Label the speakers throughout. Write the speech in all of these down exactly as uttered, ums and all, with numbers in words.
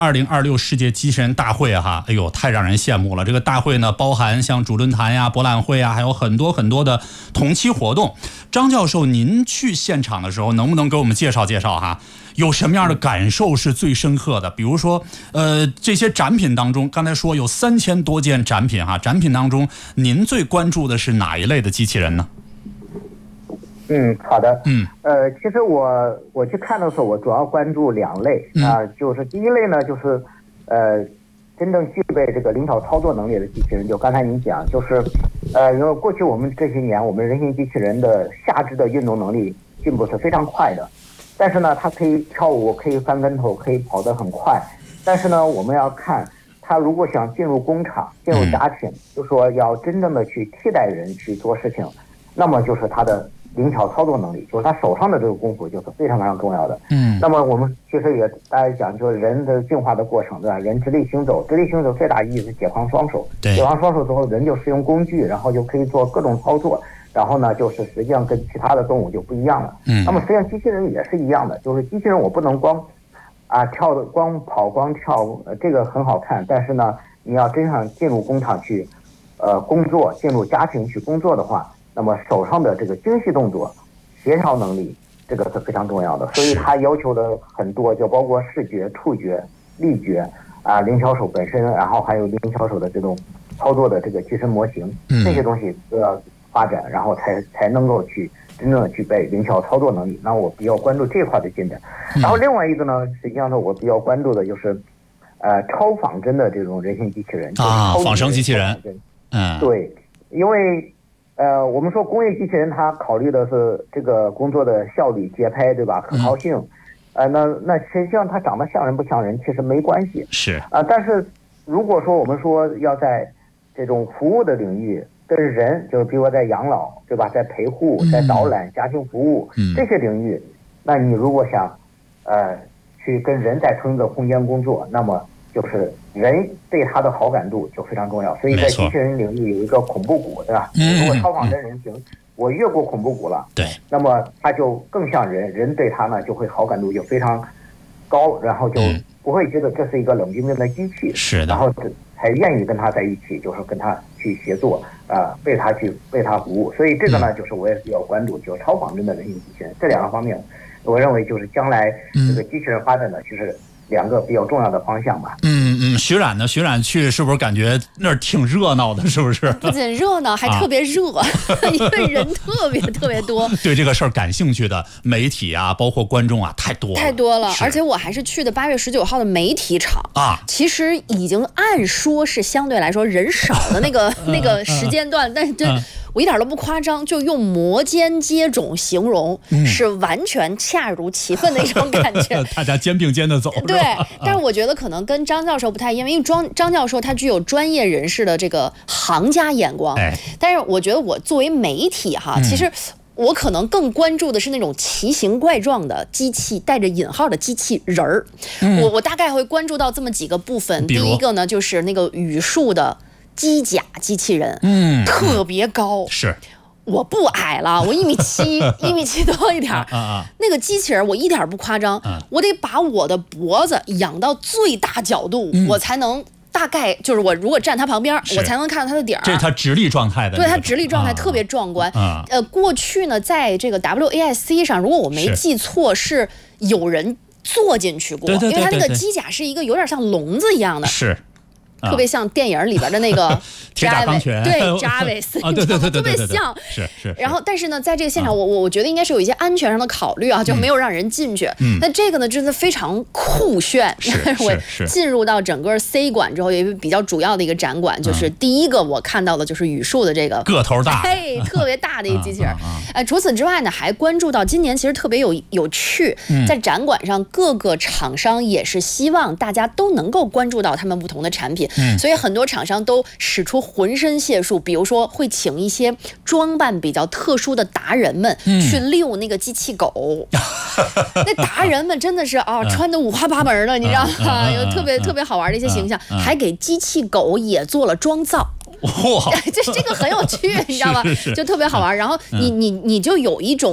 Speaker 1: 二零二六世界机器人大会哈，哎呦，太让人羡慕了。这个大会呢，包含像主论坛呀、博览会呀，还有很多很多的同期活动。张教授，您去现场的时候，能不能给我们介绍介绍哈？有什么样的感受是最深刻的？比如说，呃，这些展品当中，刚才说有三千多件展品哈，展品当中您最关注的是哪一类的机器人呢？
Speaker 2: 嗯，好的。
Speaker 1: 嗯，
Speaker 2: 呃，其实我我去看的时候，我主要关注两类啊、呃，就是第一类呢，就是呃，真正具备这个灵巧操作能力的机器人。就刚才您讲，就是呃，因为过去我们这些年，我们人形机器人的下肢的运动能力进步是非常快的，但是呢，它可以跳舞，可以翻跟头，可以跑得很快。但是呢，我们要看它如果想进入工厂、进入家庭，就说要真正的去替代人去做事情，那么就是它的灵巧操作能力，就是他手上的这个功夫就是非常非常重要的。嗯，那么我们其实也大家讲，就是人的进化的过程，对吧？人直立行走，直立行走最大意义是解放双手，解放双手之后，人就使用工具，然后就可以做各种操作。然后呢，就是实际上跟其他的动物就不一样了。嗯，那么实际上机器人也是一样的，就是机器人我不能光啊跳的光跑光跳，呃，这个很好看，但是呢，你要真想进入工厂去，呃，工作，进入家庭去工作的话。那么手上的这个精细动作、协调能力，这个是非常重要的，所以它要求的很多，就包括视觉、触觉、力觉啊，灵巧手本身，然后还有灵巧手的这种操作的这个机身模型，这些东西都要发展，然后才才能够去真正的具备灵巧操作能力。那我比较关注这块的进展。然后另外一个呢，实际上呢，我比较关注的就是，呃，超仿真的这种人形机器人
Speaker 1: 啊，仿生机器人，
Speaker 2: 嗯，对，因为。呃，我们说工业机器人，它考虑的是这个工作的效率、节拍，对吧？可靠性，呃，那那实际上它长得像人不像人，其实没关系。
Speaker 1: 是
Speaker 2: 啊、呃，但是如果说我们说要在这种服务的领域跟人，就是比如说在养老，对吧？在陪护、在导览、家庭服务、嗯、这些领域，那你如果想呃去跟人在同一个空间工作，那么就是人对他的好感度就非常重要，所以在机器人领域有一个恐怖谷，对吧？如果超仿真人形，我越过恐怖谷了，
Speaker 1: 对，
Speaker 2: 那么他就更像人，人对他呢就会好感度就非常高，然后就不会觉得这是一个冷冰冰的机器，
Speaker 1: 是的，
Speaker 2: 然后才愿意跟他在一起，就是跟他去协作啊、呃，为他去为他服务。所以这个呢，就是我也比较关注，就是超仿真的人形机器人这两个方面，我认为就是将来这个机器人发展的就是。两个比较重要的方向吧。
Speaker 1: 嗯嗯，徐冉呢？徐冉去是不是感觉那儿挺热闹的？是不是？
Speaker 3: 不仅热闹，还特别热，啊、因为人特别特别多。
Speaker 1: 对这个事儿感兴趣的媒体啊，包括观众啊，太多了，
Speaker 3: 太多了。而且我还是去的八月十九号的媒体场啊，其实已经按说是相对来说人少的那个那个时间段，但是真。嗯我一点都不夸张，就用摩肩接踵形容，嗯、是完全恰如其分的一种感觉。
Speaker 1: 大家肩并肩的走，
Speaker 3: 对。但是我觉得可能跟张教授不太一样，因为张张教授他具有专业人士的这个行家眼光。哎、但是我觉得我作为媒体哈，嗯、其实。我可能更关注的是那种奇形怪状的机器，带着引号的机器人儿。嗯、我我大概会关注到这么几个部分。第一个呢，就是那个语数的。机甲机器人，嗯，特别高，
Speaker 1: 是，
Speaker 3: 我不矮了，我一米七，一米七多一点儿。啊啊，那个机器人我一点不夸张，啊、我得把我的脖子仰到最大角度，嗯、我才能大概就是我如果站他旁边，我才能看到他的底儿。
Speaker 1: 这是他直立状态的，
Speaker 3: 对，他直立状态特别壮观。啊、呃，过去呢，在这个 W A S C 上，如果我没记错，是有人坐进去过，
Speaker 1: 对对对对对，
Speaker 3: 因为它那个机甲是一个有点像笼子一样的。
Speaker 1: 是。
Speaker 3: 特别像电影里边的那个
Speaker 1: 铁甲钢拳，
Speaker 3: 对 Jarvis，
Speaker 1: 啊，对对对对，
Speaker 3: 特别像，
Speaker 1: 是是。
Speaker 3: 然后，但是呢，在这个现场，我我我觉得应该是有一些安全上的考虑啊，就没有让人进去。嗯，那这个呢，真的非常酷炫。
Speaker 1: 是是。
Speaker 3: 进入到整个 C 馆之后，有一个比较主要的一个展馆，就是第一个我看到的就是语数的这个
Speaker 1: 个头大，
Speaker 3: 嘿，特别大的一个机器人。哎，除此之外呢，还关注到今年其实特别有有趣，在展馆上各个厂商也是希望大家都能够关注到他们不同的产品，所以很多。厂商都使出浑身解数，比如说会请一些装扮比较特殊的达人们去遛那个机器狗。嗯、那达人们真的是啊，穿的五花八门的，你知道吗？有特别特别好玩的一些形象，还给机器狗也做了妆造。
Speaker 1: 哇，
Speaker 3: 这这个很有趣，你知道吗？就特别好玩。然后你你你就有一种。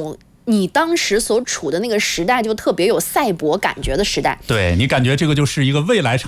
Speaker 3: 你当时所处的那个时代就特别有赛博感觉的时代。
Speaker 1: 对，你感觉这个就是一个未来